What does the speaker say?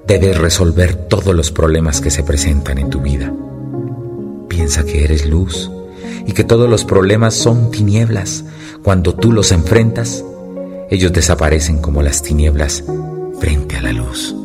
Debes resolver todos los problemas que se presentan en tu vida. Piensa que eres luz y que todos los problemas son tinieblas. Cuando tú los enfrentas, ellos desaparecen como las tinieblas frente a la luz.